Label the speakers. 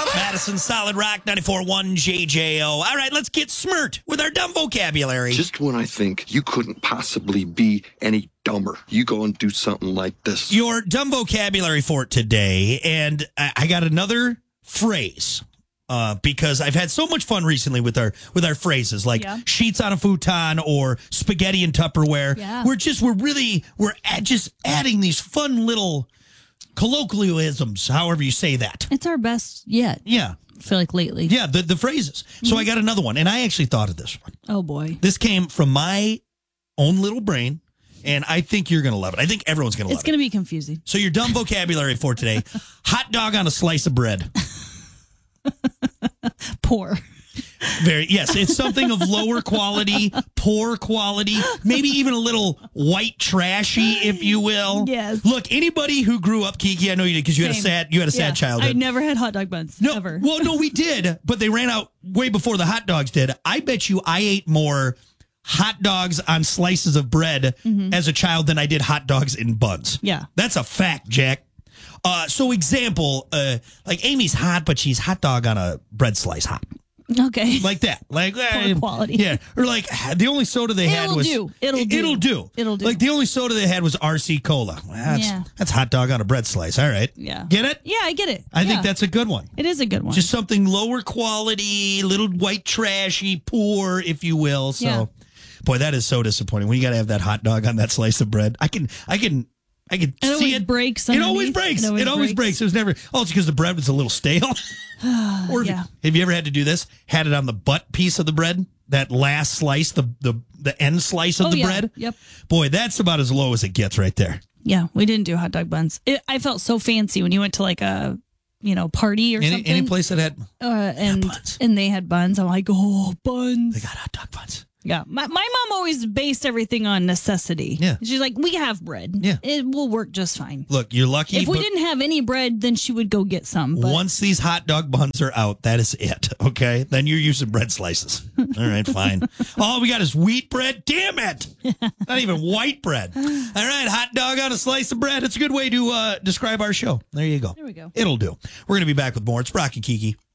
Speaker 1: Madison Solid Rock 94.1 JJO. All right, let's get smirt with our dumb vocabulary.
Speaker 2: Just when I think you couldn't possibly be any dumber, you go and do something like this.
Speaker 1: Your dumb vocabulary for today, and I got another phrase. Because I've had so much fun recently with our phrases like sheets on a futon or spaghetti in Tupperware.
Speaker 3: Yeah.
Speaker 1: We're just adding these fun little colloquialisms, however you say that.
Speaker 3: It's our best yet.
Speaker 1: Yeah.
Speaker 3: I feel like lately.
Speaker 1: Yeah, the phrases. So I got another one, and I actually thought of this one.
Speaker 3: Oh, boy.
Speaker 1: This came from my own little brain, and I think you're going to love it. I think everyone's going to love it.
Speaker 3: It's going to be confusing.
Speaker 1: So your dumb vocabulary for today, hot dog on a slice of bread.
Speaker 3: Poor.
Speaker 1: Yes, it's something of lower quality, poor quality, maybe even a little white trashy, if you will.
Speaker 3: Yes.
Speaker 1: Look, anybody who grew up, Kiki, I know you did because you had a sad childhood.
Speaker 3: I never had hot dog buns.
Speaker 1: No,
Speaker 3: ever.
Speaker 1: Well, no, we did, but they ran out way before the hot dogs did. I bet you I ate more hot dogs on slices of bread as a child than I did hot dogs in buns.
Speaker 3: Yeah.
Speaker 1: That's a fact, Jack. So example, like Amy's hot, but she's hot dog on a bread slice hot.
Speaker 3: Okay.
Speaker 1: Like that. Like
Speaker 3: Poor quality.
Speaker 1: Yeah. Or like the only soda they had was
Speaker 3: It'll do.
Speaker 1: Like the only soda they had was RC Cola. Well, that's hot dog on a bread slice. All right.
Speaker 3: Yeah.
Speaker 1: Get it?
Speaker 3: Yeah, I get it.
Speaker 1: I think that's a good one.
Speaker 3: It is a good one.
Speaker 1: Just something lower quality, little white trashy, poor, if you will. So boy, that is so disappointing. When you gotta have that hot dog on that slice of bread. I can see it.
Speaker 3: Breaks
Speaker 1: it always breaks. It always breaks. It was never. Oh, it's because the bread was a little stale. Or have you ever had to do this? Had it on the butt piece of the bread? That last slice, the end slice of the bread?
Speaker 3: Yep.
Speaker 1: Boy, that's about as low as it gets right there.
Speaker 3: Yeah, we didn't do hot dog buns. I felt so fancy when you went to like a party or something.
Speaker 1: Any place that had
Speaker 3: buns. And they had buns. I'm like, oh, buns.
Speaker 1: They got hot dog buns.
Speaker 3: Yeah. My mom always based everything on necessity.
Speaker 1: Yeah.
Speaker 3: She's like, we have bread.
Speaker 1: Yeah.
Speaker 3: It will work just fine.
Speaker 1: Look, you're lucky.
Speaker 3: If we didn't have any bread, then she would go get some. But
Speaker 1: once these hot dog buns are out, that is it. Okay? Then you're using bread slices. All right, fine. All we got is wheat bread. Damn it. Not even white bread. All right, hot dog on a slice of bread. It's a good way to describe our show. There you go.
Speaker 3: There we go.
Speaker 1: It'll do. We're going to be back with more. It's Brock and Kiki.